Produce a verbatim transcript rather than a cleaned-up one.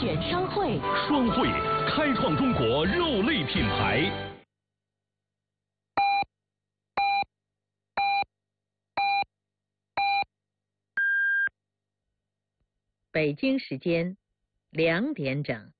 选双汇， 双汇开创中国肉类品牌。 北京时间两点整。